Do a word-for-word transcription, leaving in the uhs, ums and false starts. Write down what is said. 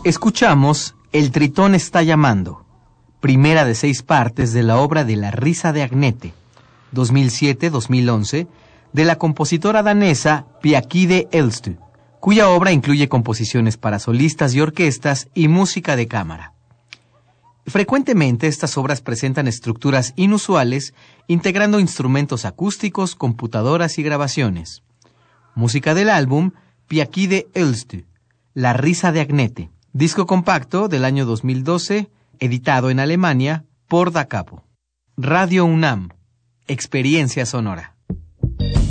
Escuchamos El Tritón está llamando, primera de seis partes de la obra de La risa de Agnete, dos mil siete a dos mil once, de la compositora danesa Pia-Kide Elstø, cuya obra incluye composiciones para solistas y orquestas y música de cámara. Frecuentemente estas obras presentan estructuras inusuales, integrando instrumentos acústicos, computadoras y grabaciones. Música del álbum Pia-Kide Elstø, La risa de Agnete, disco compacto del año dos mil doce, editado en Alemania por Da Capo. Radio UNAM, experiencia sonora.